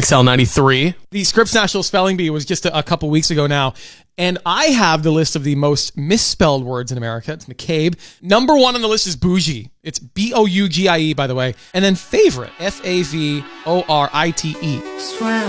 XL93. The Scripps National Spelling Bee was just a couple weeks ago now, and I have the list of the most misspelled words in America. It's McCabe. Number one on the list is bougie. It's Bougie, by the way. And then favorite, Favorite.